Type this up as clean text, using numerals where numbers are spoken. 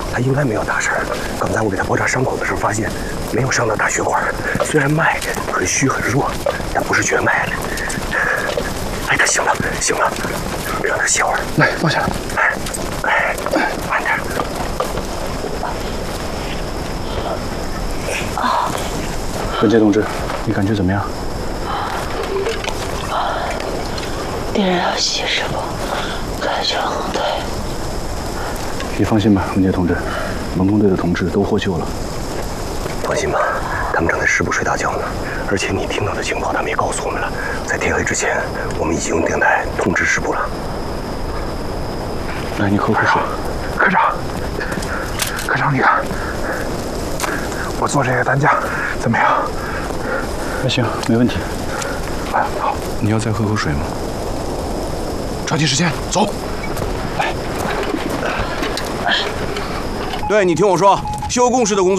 他应该没有大事。刚才我给他包扎伤口的时候，发现没有伤到大血管，虽然脉很虚很弱，但不是绝脉了。哎，他醒了，醒了，让他歇会儿。 来，放下。 慢点。 文杰同志，你感觉怎么样？ 病人要吸是不？感觉很对。 你放心吧，文杰同志，蒙工队的同志都获救了。 放心吧，他们正在师部睡大觉呢。而且你听到的情报，他们也告诉我们了。在天黑之前，我们已经用电台通知师部了。 来，你喝口水。 科长，科长，你看，我做这个担架怎么样？ 还行，没问题。 哎，好， 你要再喝口水吗？ 抓紧时间，走。 来。 对，你听我说，修工事的工作